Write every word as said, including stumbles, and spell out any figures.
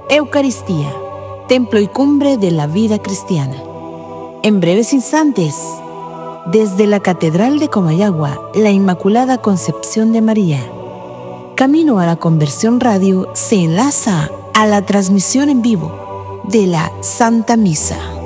Eucaristía, templo y cumbre de la vida cristiana. En breves instantes, desde la Catedral de Comayagua, la Inmaculada Concepción de María, Camino a la Conversión Radio se enlaza a la transmisión en vivo de la Santa Misa.